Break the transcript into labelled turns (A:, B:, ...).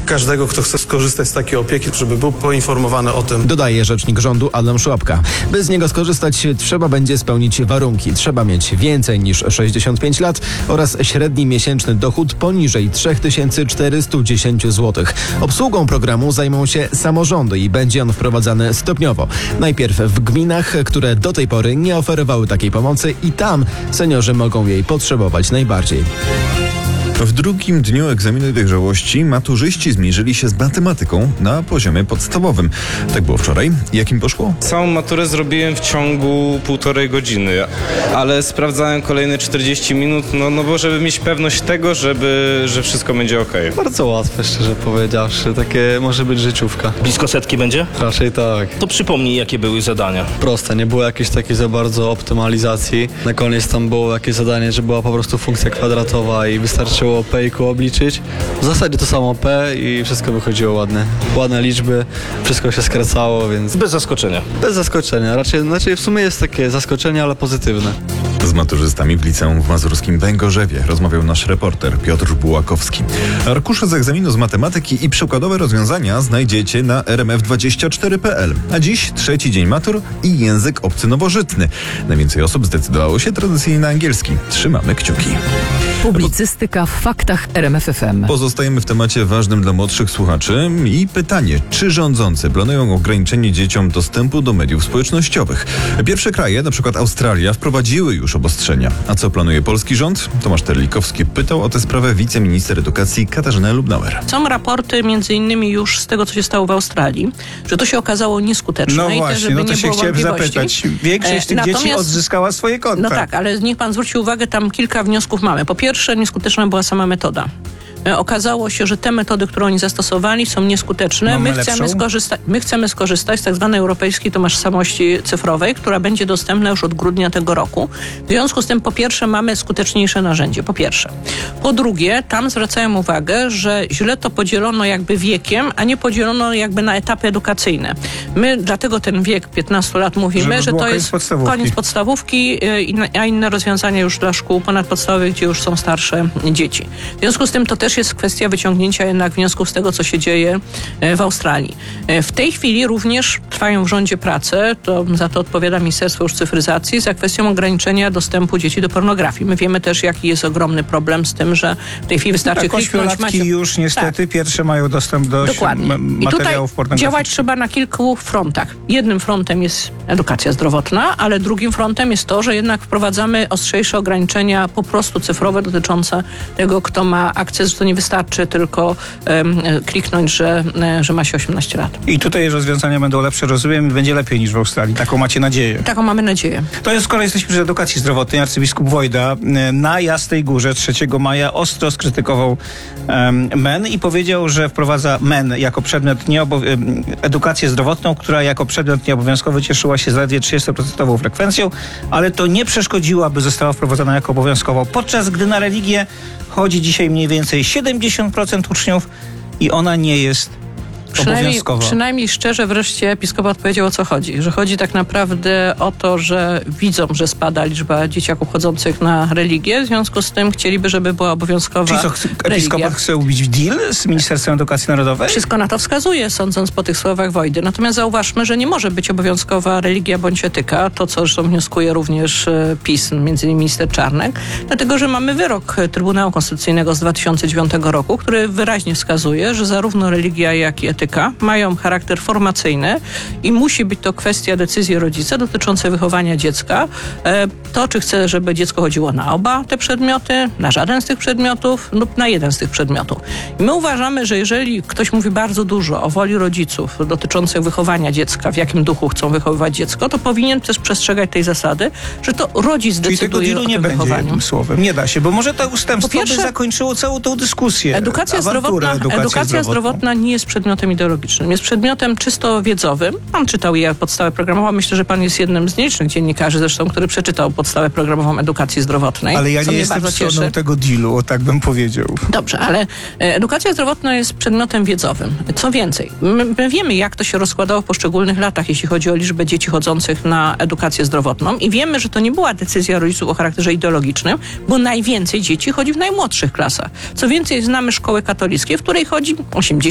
A: każdego, kto chce skorzystać z takiej opieki, żeby był poinformowany o tym.
B: Dodaje rzecznik rządu Adam Szłapka. By z niego skorzystać, trzeba będzie spełnić warunki. Trzeba mieć więcej niż 65 lat oraz średni miesięczny dochód poniżej 3410 zł. Obsługą programu zajmą się samorządy i będzie on wprowadzany stopniowo. Najpierw w gminach, które do tej pory nie oferowały takiej pomocy i tam seniorzy mogą jej potrzebować najbardziej.
C: W drugim dniu egzaminu dojrzałości maturzyści zmierzyli się z matematyką na poziomie podstawowym. Tak było wczoraj. Jak im poszło?
D: Całą maturę zrobiłem w ciągu 1,5 godziny, ale sprawdzałem kolejne 40 minut, no bo żeby mieć pewność tego, że wszystko będzie okej.
E: Bardzo łatwe, szczerze powiedziawszy. Takie może być życiówka.
F: Blisko setki będzie?
E: Raczej tak.
F: To przypomnij, jakie były zadania.
E: Proste, nie było jakiejś takiej za bardzo optymalizacji. Na koniec tam było jakieś zadanie, że była po prostu funkcja kwadratowa i wystarczyło P i Q obliczyć. W zasadzie to samo P i wszystko wychodziło ładne. Ładne liczby, wszystko się skracało, więc...
F: Bez zaskoczenia.
E: Bez zaskoczenia. Raczej w sumie jest takie zaskoczenie, ale pozytywne.
C: Z maturzystami w liceum w mazurskim Węgorzewie rozmawiał nasz reporter Piotr Bułakowski. Arkusze z egzaminu z matematyki i przykładowe rozwiązania znajdziecie na rmf24.pl. A dziś trzeci dzień matur i język obcy nowożytny. Najwięcej osób zdecydowało się tradycyjnie na angielski. Trzymamy kciuki.
G: Publicystyka w faktach RMF FM.
C: Pozostajemy w temacie ważnym dla młodszych słuchaczy i pytanie, czy rządzący planują ograniczenie dzieciom dostępu do mediów społecznościowych? Pierwsze kraje, na przykład Australia, wprowadziły już obostrzenia. A co planuje polski rząd? Tomasz Terlikowski pytał o tę sprawę wiceminister edukacji Katarzynę Lubnauer.
H: Są raporty między innymi już z tego, co się stało w Australii, że to się okazało nieskuteczne.
I: No
H: i
I: właśnie,
H: żeby
I: no to
H: nie
I: się
H: było
I: chciałem
H: wątpliwości.
I: zapytać. Większość tych dzieci odzyskała swoje konta.
H: No tak, ale niech pan zwróci uwagę, tam kilka wniosków mamy. Po pierwsze, nieskuteczna była sama metoda. Okazało się, że te metody, które oni zastosowali, są nieskuteczne. My chcemy skorzystać z tak zwanej europejskiej tożsamości cyfrowej, która będzie dostępna już od grudnia tego roku. W związku z tym, po pierwsze, mamy skuteczniejsze narzędzie. Po pierwsze. Po drugie, tam zwracają uwagę, że źle to podzielono jakby wiekiem, a nie podzielono jakby na etapy edukacyjne. My dlatego ten wiek 15 lat mówimy, że to jest koniec podstawówki, a inne rozwiązania już dla szkół ponadpodstawowych, gdzie już są starsze dzieci. W związku z tym to też jest kwestia wyciągnięcia jednak wniosków z tego, co się dzieje w Australii. W tej chwili również trwają w rządzie prace, za to odpowiada Ministerstwo już Cyfryzacji, za kwestią ograniczenia dostępu dzieci do pornografii. My wiemy też, jaki jest ogromny problem z tym, że w tej chwili wystarczy kliknąć.
I: Już niestety pierwsze mają dostęp do materiałów pornograficznych.
H: Działać trzeba na kilku frontach. Jednym frontem jest edukacja zdrowotna, ale drugim frontem jest to, że jednak wprowadzamy ostrzejsze ograniczenia po prostu cyfrowe dotyczące tego, kto ma akces, to nie wystarczy tylko kliknąć, że ma się 18 lat.
I: I tutaj rozwiązania będą lepsze, rozumiem, będzie lepiej niż w Australii. Taką macie nadzieję.
H: Taką mamy nadzieję.
I: To jest, skoro jesteśmy przy edukacji zdrowotnej, arcybiskup Wojda na Jasnej Górze 3 maja ostro skrytykował MEN i powiedział, że wprowadza MEN jako przedmiot edukację zdrowotną, która jako przedmiot nieobowiązkowy cieszyła się zaledwie 30% frekwencją, ale to nie przeszkodziło, aby została wprowadzona jako obowiązkowo. Podczas gdy na religię chodzi dzisiaj mniej więcej 70% uczniów i ona nie jest obowiązkowa.
H: Przynajmniej szczerze wreszcie episkopat powiedział, o co chodzi. Że chodzi tak naprawdę o to, że widzą, że spada liczba dzieciaków chodzących na religię. W związku z tym chcieliby, żeby była obowiązkowa
I: Czyli co, episkopat chce ubić deal z Ministerstwem Edukacji Narodowej?
H: Wszystko na to wskazuje, sądząc po tych słowach Wojdy. Natomiast zauważmy, że nie może być obowiązkowa religia bądź etyka. To, co zresztą wnioskuje również PiS, między innymi minister Czarnek. Dlatego, że mamy wyrok Trybunału Konstytucyjnego z 2009 roku, który wyraźnie wskazuje, że zarówno religia, jak i etyka mają charakter formacyjny i musi być to kwestia decyzji rodzica dotyczącej wychowania dziecka. To, czy chce, żeby dziecko chodziło na oba te przedmioty, na żaden z tych przedmiotów lub na jeden z tych przedmiotów. I my uważamy, że jeżeli ktoś mówi bardzo dużo o woli rodziców dotyczących wychowania dziecka, w jakim duchu chcą wychowywać dziecko, to powinien też przestrzegać tej zasady, że to rodzic decyduje o tym
I: nie
H: wychowaniu.
I: Będzie jednym słowem. Nie da się, bo może to ustępstwo by zakończyło całą tą dyskusję.
H: Edukacja zdrowotna nie jest przedmiotem ideologicznym. Jest przedmiotem czysto wiedzowym. Pan czytał jej podstawę programową. Myślę, że pan jest jednym z nielicznych dziennikarzy zresztą, który przeczytał podstawę programową edukacji zdrowotnej.
I: Ale ja nie jestem stroną tego dealu, o tak bym powiedział.
H: Dobrze, ale edukacja zdrowotna jest przedmiotem wiedzowym. Co więcej, my wiemy, jak to się rozkładało w poszczególnych latach, jeśli chodzi o liczbę dzieci chodzących na edukację zdrowotną i wiemy, że to nie była decyzja rodziców o charakterze ideologicznym, bo najwięcej dzieci chodzi w najmłodszych klasach. Co więcej, znamy szkoły katolickie, w której chodzi 80